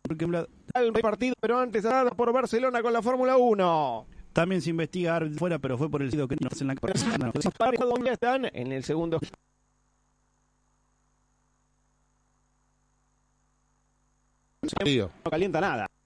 El partido, pero antes nada por Barcelona con la Fórmula 1. También se investiga fuera, pero fue por el sitio que no en la ¿Dónde están? En el segundo. No calienta nada.